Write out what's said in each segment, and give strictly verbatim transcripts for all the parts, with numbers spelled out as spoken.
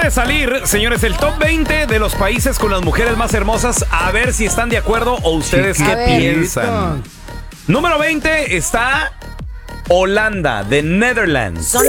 de salir, señores, el top veinte de los países con las mujeres más hermosas. A ver si están de acuerdo o ustedes qué piensan. Número veinte está Holanda, de Netherlands. Son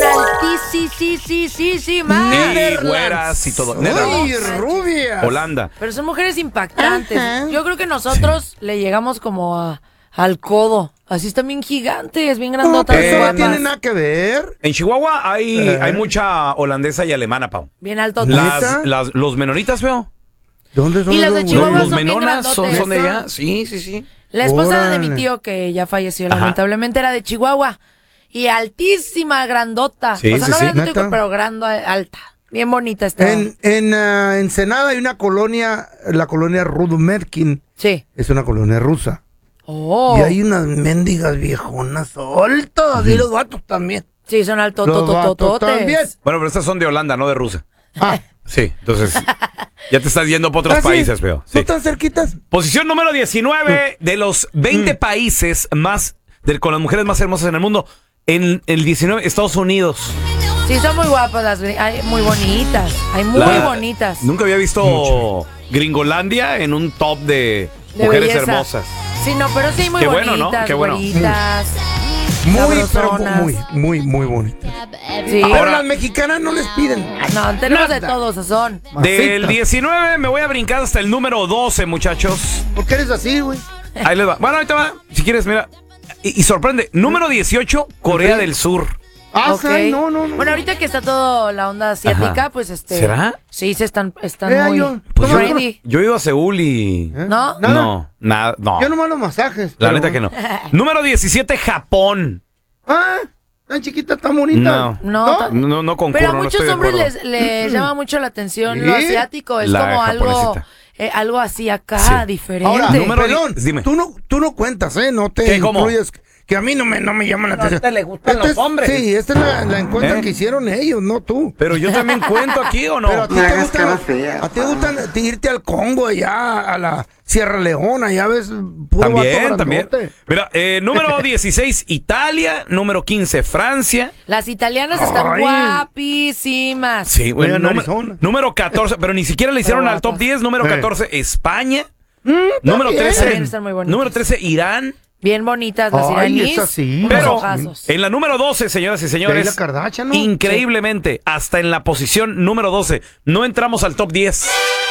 altísimas. Y güeras y todo. ¡Uy, rubia! Holanda. Pero son mujeres impactantes. Ajá. Yo creo que nosotros sí. le llegamos como a, al codo. Así están bien gigantes, bien grandotas. No, pero no tiene nada que ver. En Chihuahua hay, eh. hay mucha holandesa y alemana, Pau. Bien alto. Las, las, los menonitas, feo. ¿Dónde son? Y las de Chihuahua los, son los menonas bien son, son de allá. Sí, sí, sí. La esposa Órale. de mi tío, que ya falleció, Ajá. lamentablemente, era de Chihuahua. Y altísima, grandota. Sí, o sea, sí, no sí. era tío, pero grande, alta. Bien bonita está. En, en uh, Ensenada hay una colonia, la colonia Rudomerkin. Sí. Es una colonia rusa. Oh. Y hay unas mendigas viejonas altas. Y los vatos también. Sí, son altos, los vatos también. Bueno, pero estas son de Holanda, no de Rusia. Ah. Sí, entonces ya te estás yendo para otros ¿Ah, sí? países, feo. Sí. ¿No están cerquitas? Posición número diecinueve de los veinte mm. países más de, con las mujeres más hermosas en el mundo. En el diecinueve, Estados Unidos. Sí, son muy guapas, las, hay muy bonitas. Hay muy La, bonitas. Nunca había visto Mucho. Gringolandia en un top de, de mujeres belleza. hermosas. Sí, no, pero sí muy Qué bonitas, bueno, ¿no? Qué bueno. Bonitas. Muy, pero muy, muy, muy bonita. Sí. Ahora Ahora, las mexicanas no les piden. No, tenemos nada. de todos, son. Del diecinueve me voy a brincar hasta el número doce, muchachos. ¿Por qué eres así, güey? Ahí les va. Bueno, ahorita va. Si quieres, mira. Y, y sorprende. Número dieciocho, Corea okay. del Sur. Ah, okay. no, no, no. Bueno, ahorita que está todo la onda asiática, Ajá. pues este. ¿Será? Sí, se están, están eh, muy. Yo, pues yo, yo he ido a Seúl y. ¿Eh? ¿No? ¿Nada? No, nada, no. Yo nomás los masajes. La pero... neta que no. Número diecisiete, Japón. Ah, tan chiquita, tan bonita. No, no, no, no, no concurro. Pero a muchos no hombres les, les llama mucho la atención ¿Sí? lo asiático. Es la como japonesita. algo. Eh, algo así acá, sí. diferente. Ahora, número pelón, dime. Tú no, tú no cuentas, ¿eh? No te ¿Qué, cómo? incluyes. Que a mí no me, no me llaman la atención. ¿A usted le gustan este los hombres? Es, sí, esta es la, la encuesta ¿Eh? que hicieron ellos, no tú. Pero yo también cuento aquí, ¿o no? Pero a ti te gusta, a ti te gusta irte al Congo, allá a la Sierra Leona, ya ves. Puro también, también. Mira, eh, número dieciséis, Italia. Número quince, Francia. Las italianas están Ay. guapísimas. Sí, bueno, número, número catorce, pero ni siquiera le hicieron al top diez. Número catorce, España. Mm, número trece, número trece, Irán. Bien bonitas las Ay, iraníes. Sí. Pero en la número doce, señoras y señores, la Kardashian, ¿no? increíblemente, sí. hasta en la posición número doce, no entramos al top diez.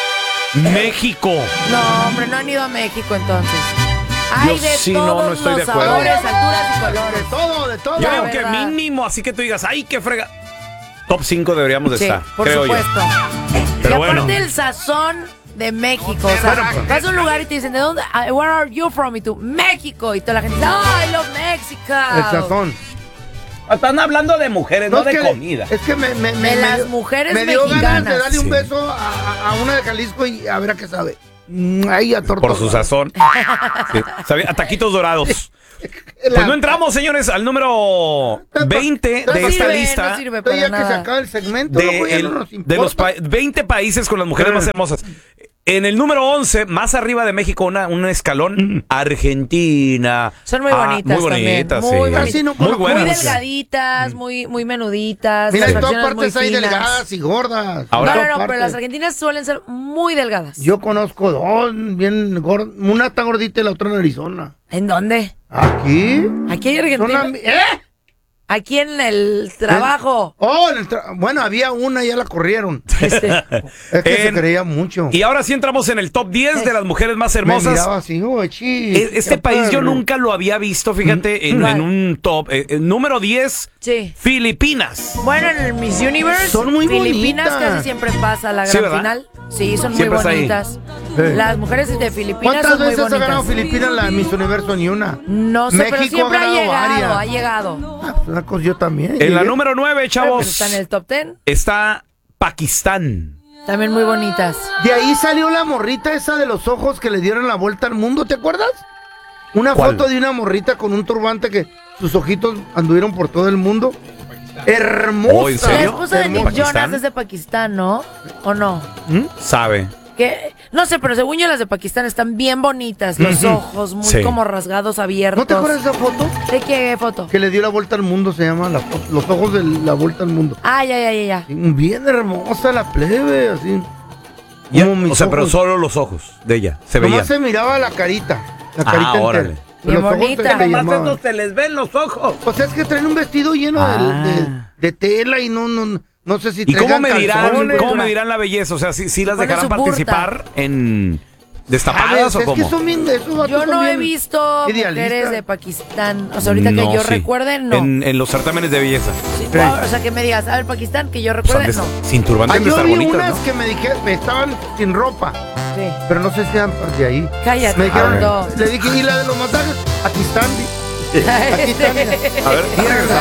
México. No, hombre, no han ido a México entonces. Hay Yo de sí, todos no, no estoy los de acuerdo. sabores, alturas y colores. De todo, de todo. Yo creo que mínimo, así que tú digas, ay, qué frega. Top cinco deberíamos de sí, estar, por creo supuesto. yo. Y Pero aparte bueno. el sazón de México, o sea, bueno, pues, vas a un lugar y te dicen, ¿de dónde? Where are you from? Y tú, México. Y toda la gente dice, oh, I love Mexico. El sazón. Están hablando de mujeres, no, no de que comida. Es que me, me, de me, las me, mujeres me dio mexicanas. ganas de darle sí. un beso a, a una de Jalisco y a ver a qué sabe. Ay, a torta. Por su sazón. Sí. ¿Sabía? A taquitos dorados. Pues no entramos, señores, al número veinte no de esta sirve, lista. No sirve para ya nada. que se acaba el segmento, de, loco, ya el, no nos de los pa veinte países con las mujeres más hermosas. En el número once, más arriba de México, una, un escalón, Argentina. Son muy bonitas, ah, muy bonitas, también. Muy, sí. bonitas. No, muy buenas. Muy delgaditas, muy, muy menuditas. Mira, las en todas facciones partes muy hay finas. delgadas y gordas. Ahora, no, no, no, partes. pero las argentinas suelen ser muy delgadas. Yo conozco dos bien gordas. Una está gordita y la otra en Arizona. ¿En dónde? ¿Aquí? Aquí hay Argentina. La, ¿Eh? Aquí en el trabajo. ¿Eh? Oh, en el tra bueno, había una y ya la corrieron. Este. Es que en, se creía mucho. Y ahora sí entramos en el top diez eh. de las mujeres más hermosas. Me miraba así, oh, chi, este país perro. Yo nunca lo había visto, fíjate, en, en un top. Eh, el número diez, sí. Filipinas. Bueno, en el Miss Universe, son muy Filipinas bonitas. Casi siempre pasa la gran sí, final. Sí, son siempre muy bonitas. Eh. Las mujeres de Filipinas ¿Cuántas son muy veces bonitas? ha ganado Filipinas la Miss Universo? Ni una. No sé, México pero siempre ha, ha llegado, varias. ha llegado. Ah, pues una cosa yo también. En llegué. la número nueve, chavos. Pero está en el top ten. Está Pakistán. También muy bonitas. De ahí salió la morrita esa de los ojos que le dieron la vuelta al mundo, ¿te acuerdas? Una ¿Cuál? foto de una morrita con un turbante que sus ojitos anduvieron por todo el mundo. Hermosa. Oh, ¿en serio? La esposa de Nick ¿Pakistán? Jonas es de Pakistán, ¿no? ¿O no? ¿Mm? Sabe. Que No sé, pero según yo las de Pakistán están bien bonitas. Los Ujú. ojos muy Sí. como rasgados, abiertos. ¿No te acuerdas de esa foto? ¿De qué foto? Que le dio la vuelta al mundo, se llama la foto, los ojos de la vuelta al mundo. Ah, ya, ya, ya, ya. Bien hermosa la plebe, así. Ya, Como mis o sea, pero ojos. solo los ojos de ella se veían. Nomás se miraba la carita. La Ah, carita entera. órale. Bien Los ojos bonita. se le Nomás llamaban. se les ven los ojos. O sea, es que traen un vestido lleno de- Ah. de, de tela y no, no, no sé si ¿Y cómo traigan medirán, calzones. cómo medirán la belleza? O sea, ¿sí, sí las Ponen dejarán su burta. participar en destapadas ¿Sabes? o Es que cómo? son bien, esos vatos Yo son no he bien visto idealistas. mujeres de Pakistán. O sea, ahorita No, que yo sí. recuerde, no. En, en los certámenes de belleza. Sí, Sí. o sea, que me digas, a ver, Pakistán, que yo Pues han recuerde, de- no. sin turbante Ah, han de yo estar vi bonitas, unas ¿no? que me dijeron, estaban sin ropa, Sí. pero no sé si eran de ahí. Cállate, Me dijeron, Gordo. le dije, ¿y la de los masajes? Aquí están, di- aquí están, mira. A ver, Mira,